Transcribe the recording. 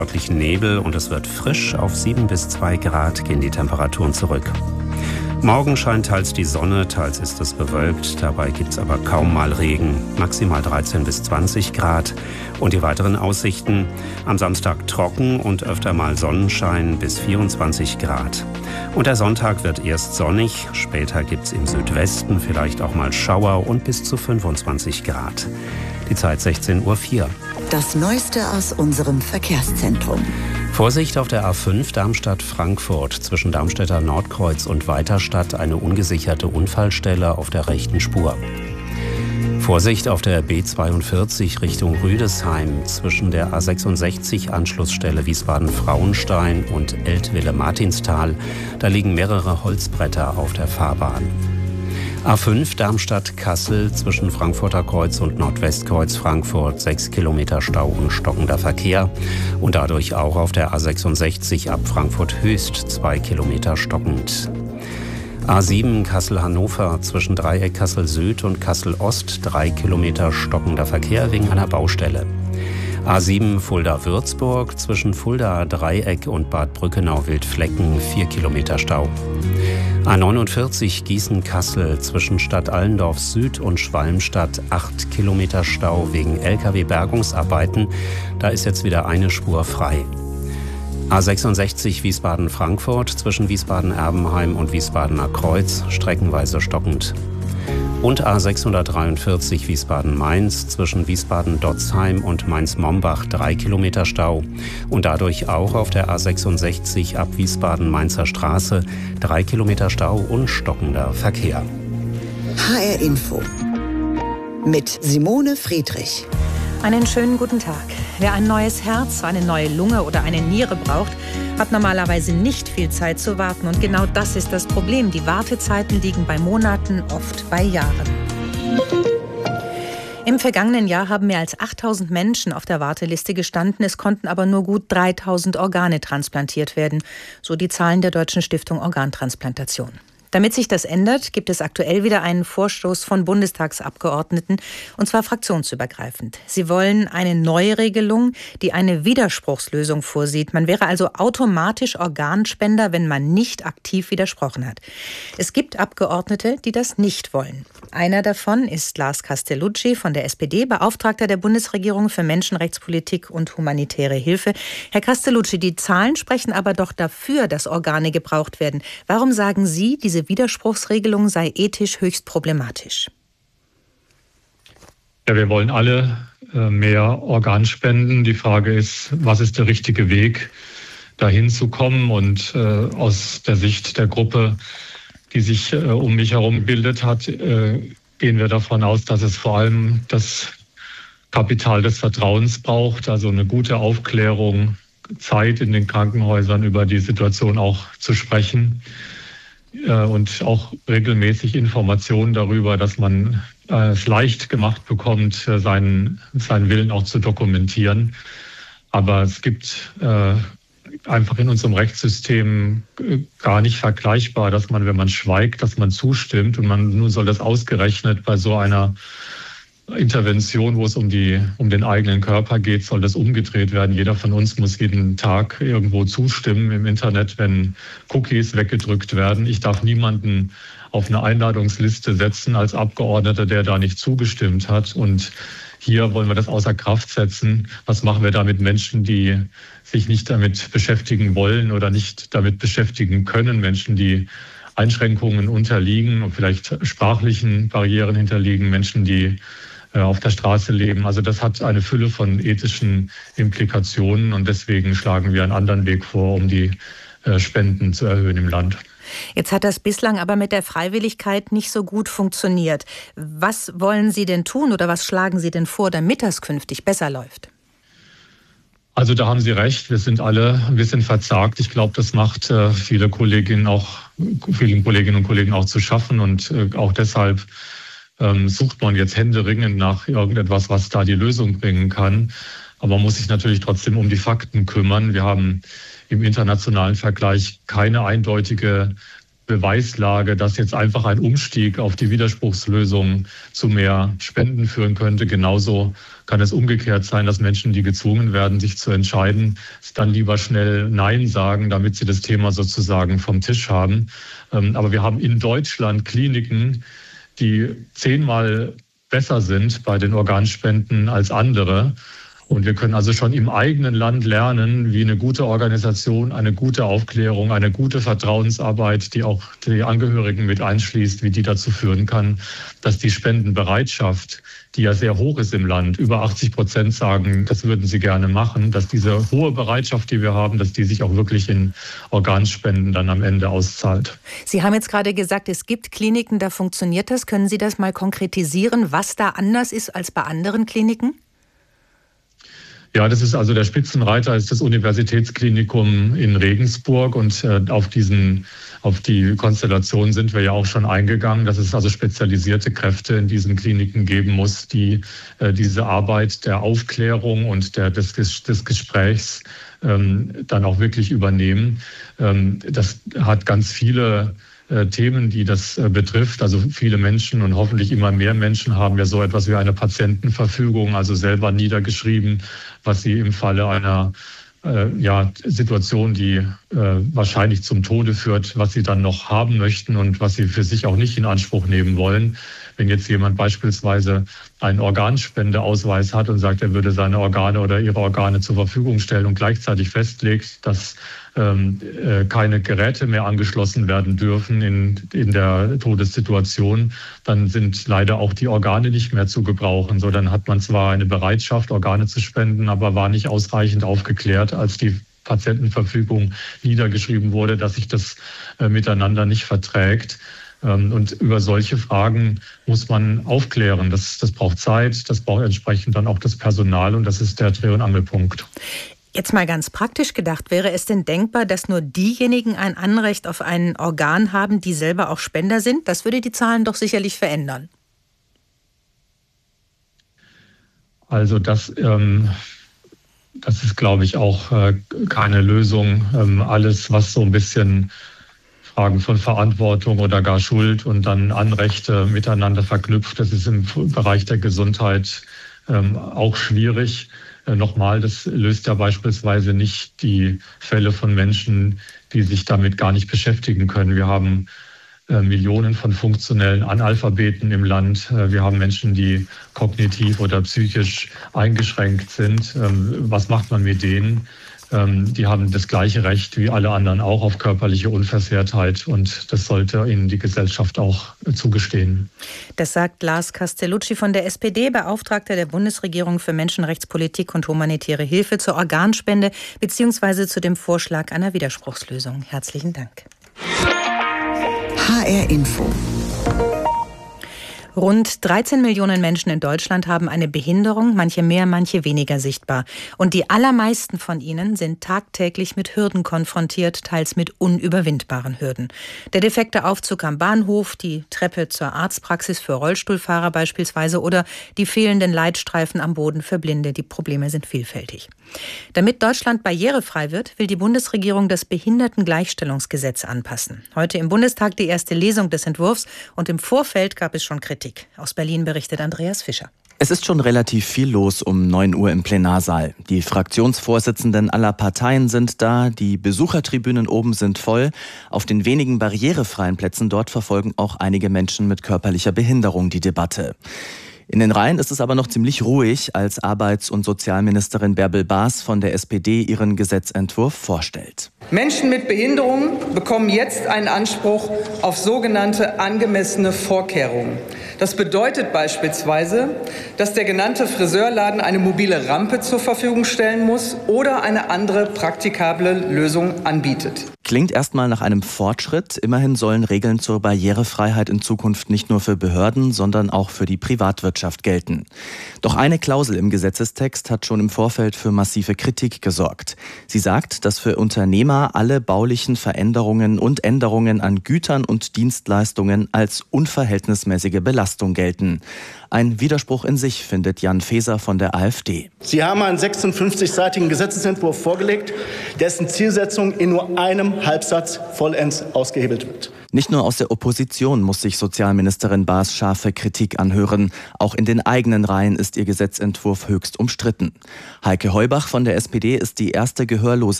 Örtlichen Nebel und es wird frisch. Auf 7 bis 2 Grad gehen die Temperaturen zurück. Morgen scheint teils die Sonne, teils ist es bewölkt. Dabei gibt es aber kaum mal Regen. Maximal 13 bis 20 Grad. Und die weiteren Aussichten: am Samstag trocken und öfter mal Sonnenschein bis 24 Grad. Und der Sonntag wird erst sonnig. Später gibt es im Südwesten vielleicht auch mal Schauer und bis zu 25 Grad. Die Zeit 16:04 Uhr. Das Neueste aus unserem Verkehrszentrum. Vorsicht auf der A5 Darmstadt-Frankfurt. Zwischen Darmstädter Nordkreuz und Weiterstadt eine ungesicherte Unfallstelle auf der rechten Spur. Vorsicht auf der B42 Richtung Rüdesheim. Zwischen der A66 Anschlussstelle Wiesbaden-Frauenstein und Eltville-Martinstal. Da liegen mehrere Holzbretter auf der Fahrbahn. A5 Darmstadt-Kassel zwischen Frankfurter Kreuz und Nordwestkreuz Frankfurt 6 Kilometer Stau und stockender Verkehr und dadurch auch auf der A66 ab Frankfurt Höchst 2 Kilometer stockend. A7 Kassel-Hannover zwischen Dreieck Kassel Süd und Kassel Ost 3 Kilometer stockender Verkehr wegen einer Baustelle. A7 Fulda-Würzburg zwischen Fulda Dreieck und Bad Brückenau-Wildflecken 4 Kilometer Stau. A49 Gießen-Kassel zwischen Stadt Allendorf Süd und Schwalmstadt 8 Kilometer Stau wegen Lkw-Bergungsarbeiten. Da ist jetzt wieder eine Spur frei. A66 Wiesbaden-Frankfurt zwischen Wiesbaden-Erbenheim und Wiesbadener Kreuz streckenweise stockend. Und A643 Wiesbaden-Mainz zwischen Wiesbaden-Dotzheim und Mainz-Mombach 3 Kilometer Stau und dadurch auch auf der A66 ab Wiesbaden-Mainzer Straße 3 Kilometer Stau und stockender Verkehr. HR Info mit Simone Friedrich. Einen schönen guten Tag. Wer ein neues Herz, eine neue Lunge oder eine Niere braucht, hat normalerweise nicht viel Zeit zu warten. Und genau das ist das Problem. Die Wartezeiten liegen bei Monaten, oft bei Jahren. Im vergangenen Jahr haben mehr als 8.000 Menschen auf der Warteliste gestanden. Es konnten aber nur gut 3.000 Organe transplantiert werden. So die Zahlen der Deutschen Stiftung Organtransplantation. Damit sich das ändert, gibt es aktuell wieder einen Vorstoß von Bundestagsabgeordneten, und zwar fraktionsübergreifend. Sie wollen eine Neuregelung, die eine Widerspruchslösung vorsieht. Man wäre also automatisch Organspender, wenn man nicht aktiv widersprochen hat. Es gibt Abgeordnete, die das nicht wollen. Einer davon ist Lars Castellucci von der SPD, Beauftragter der Bundesregierung für Menschenrechtspolitik und humanitäre Hilfe. Herr Castellucci, die Zahlen sprechen aber doch dafür, dass Organe gebraucht werden. Warum sagen Sie, diese Widerspruchsregelung sei ethisch höchst problematisch? Ja, wir wollen alle mehr Organspenden. Die Frage ist, was ist der richtige Weg, dahin zu kommen? Und aus der Sicht der Gruppe, die sich um mich herum gebildet hat, gehen wir davon aus, dass es vor allem das Kapital des Vertrauens braucht, also eine gute Aufklärung, Zeit in den Krankenhäusern über die Situation auch zu sprechen und auch regelmäßig Informationen darüber, dass man es leicht gemacht bekommt, seinen Willen auch zu dokumentieren. Aber es gibt einfach in unserem Rechtssystem gar nicht vergleichbar, dass man, wenn man schweigt, dass man zustimmt. Und nun soll das ausgerechnet bei so einer Intervention, wo es um den eigenen Körper geht, soll das umgedreht werden. Jeder von uns muss jeden Tag irgendwo zustimmen im Internet, wenn Cookies weggedrückt werden. Ich darf niemanden auf eine Einladungsliste setzen als Abgeordneter, der da nicht zugestimmt hat. Und hier wollen wir das außer Kraft setzen. Was machen wir da mit Menschen, die sich nicht damit beschäftigen wollen oder nicht damit beschäftigen können? Menschen, die Einschränkungen unterliegen und vielleicht sprachlichen Barrieren hinterliegen, Menschen, die auf der Straße leben. Also das hat eine Fülle von ethischen Implikationen und deswegen schlagen wir einen anderen Weg vor, um die Spenden zu erhöhen im Land. Jetzt hat das bislang aber mit der Freiwilligkeit nicht so gut funktioniert. Was wollen Sie denn tun oder was schlagen Sie denn vor, damit das künftig besser läuft? Also da haben Sie recht, wir sind alle ein bisschen verzagt. Ich glaube, das macht vielen Kolleginnen und Kollegen auch zu schaffen und auch deshalb sucht man jetzt händeringend nach irgendetwas, was da die Lösung bringen kann. Aber man muss sich natürlich trotzdem um die Fakten kümmern. Wir haben im internationalen Vergleich keine eindeutige Beweislage, dass jetzt einfach ein Umstieg auf die Widerspruchslösung zu mehr Spenden führen könnte. Genauso kann es umgekehrt sein, dass Menschen, die gezwungen werden, sich zu entscheiden, dann lieber schnell Nein sagen, damit sie das Thema sozusagen vom Tisch haben. Aber wir haben in Deutschland Kliniken, die 10-mal besser sind bei den Organspenden als andere. Und wir können also schon im eigenen Land lernen, wie eine gute Organisation, eine gute Aufklärung, eine gute Vertrauensarbeit, die auch die Angehörigen mit einschließt, wie die dazu führen kann, dass die Spendenbereitschaft, die ja sehr hoch ist im Land, über 80% sagen, das würden sie gerne machen, dass diese hohe Bereitschaft, die wir haben, dass die sich auch wirklich in Organspenden dann am Ende auszahlt. Sie haben jetzt gerade gesagt, es gibt Kliniken, da funktioniert das. Können Sie das mal konkretisieren, was da anders ist als bei anderen Kliniken? Ja, das ist also der Spitzenreiter ist das Universitätsklinikum in Regensburg und auf die Konstellation sind wir ja auch schon eingegangen, dass es also spezialisierte Kräfte in diesen Kliniken geben muss, die diese Arbeit der Aufklärung und des Gesprächs dann auch wirklich übernehmen. Das hat ganz viele Themen, die das betrifft. Also viele Menschen und hoffentlich immer mehr Menschen haben ja so etwas wie eine Patientenverfügung, also selber niedergeschrieben, was sie im Falle einer Situation, die wahrscheinlich zum Tode führt, was sie dann noch haben möchten und was sie für sich auch nicht in Anspruch nehmen wollen. Wenn jetzt jemand beispielsweise einen Organspendeausweis hat und sagt, er würde seine Organe oder ihre Organe zur Verfügung stellen und gleichzeitig festlegt, dass keine Geräte mehr angeschlossen werden dürfen in der Todessituation, dann sind leider auch die Organe nicht mehr zu gebrauchen. So, dann hat man zwar eine Bereitschaft, Organe zu spenden, aber war nicht ausreichend aufgeklärt, als die Patientenverfügung niedergeschrieben wurde, dass sich das miteinander nicht verträgt. Und über solche Fragen muss man aufklären. Das braucht Zeit, das braucht entsprechend dann auch das Personal und das ist der Dreh- und Angelpunkt. Jetzt mal ganz praktisch gedacht, wäre es denn denkbar, dass nur diejenigen ein Anrecht auf ein Organ haben, die selber auch Spender sind? Das würde die Zahlen doch sicherlich verändern. Also das ist, glaube ich, auch keine Lösung. Alles, was so ein bisschen Fragen von Verantwortung oder gar Schuld und dann Anrechte miteinander verknüpft, das ist im Bereich der Gesundheit auch schwierig. Nochmal, das löst ja beispielsweise nicht die Fälle von Menschen, die sich damit gar nicht beschäftigen können. Wir haben Millionen von funktionellen Analphabeten im Land. Wir haben Menschen, die kognitiv oder psychisch eingeschränkt sind. Was macht man mit denen? Die haben das gleiche Recht wie alle anderen auch auf körperliche Unversehrtheit und das sollte ihnen die Gesellschaft auch zugestehen. Das sagt Lars Castellucci von der SPD, Beauftragter der Bundesregierung für Menschenrechtspolitik und humanitäre Hilfe zur Organspende bzw. zu dem Vorschlag einer Widerspruchslösung. Herzlichen Dank. HR Info. Rund 13 Millionen Menschen in Deutschland haben eine Behinderung, manche mehr, manche weniger sichtbar. Und die allermeisten von ihnen sind tagtäglich mit Hürden konfrontiert, teils mit unüberwindbaren Hürden. Der defekte Aufzug am Bahnhof, die Treppe zur Arztpraxis für Rollstuhlfahrer beispielsweise oder die fehlenden Leitstreifen am Boden für Blinde. Die Probleme sind vielfältig. Damit Deutschland barrierefrei wird, will die Bundesregierung das Behindertengleichstellungsgesetz anpassen. Heute im Bundestag die erste Lesung des Entwurfs und im Vorfeld gab es schon Kritik. Aus Berlin berichtet Andreas Fischer. Es ist schon relativ viel los um 9 Uhr im Plenarsaal. Die Fraktionsvorsitzenden aller Parteien sind da, die Besuchertribünen oben sind voll. Auf den wenigen barrierefreien Plätzen dort verfolgen auch einige Menschen mit körperlicher Behinderung die Debatte. In den Reihen ist es aber noch ziemlich ruhig, als Arbeits- und Sozialministerin Bärbel Baas von der SPD ihren Gesetzentwurf vorstellt. Menschen mit Behinderungen bekommen jetzt einen Anspruch auf sogenannte angemessene Vorkehrungen. Das bedeutet beispielsweise, dass der genannte Friseurladen eine mobile Rampe zur Verfügung stellen muss oder eine andere praktikable Lösung anbietet. Klingt erstmal nach einem Fortschritt. Immerhin sollen Regeln zur Barrierefreiheit in Zukunft nicht nur für Behörden, sondern auch für die Privatwirtschaft gelten. Doch eine Klausel im Gesetzestext hat schon im Vorfeld für massive Kritik gesorgt. Sie sagt, dass für Unternehmer alle baulichen Veränderungen und Änderungen an Gütern und Dienstleistungen als unverhältnismäßige Belastung gelten. Ein Widerspruch in sich, findet Jan Faeser von der AfD. Sie haben einen 56-seitigen Gesetzesentwurf vorgelegt, dessen Zielsetzung in nur einem Halbsatz vollends ausgehebelt wird. Nicht nur aus der Opposition muss sich Sozialministerin Baas scharfe Kritik anhören. Auch in den eigenen Reihen ist ihr Gesetzentwurf höchst umstritten. Heike Heubach von der SPD ist die erste Gehörlose